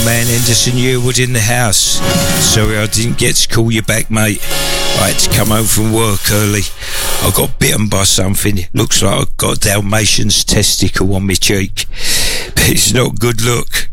man, Henderson Yearwood in the house. Sorry I didn't get to call you back, mate. I had to come home from work early. I got bitten by something. Looks like I got a Dalmatian's testicle on my cheek. But it's not good look.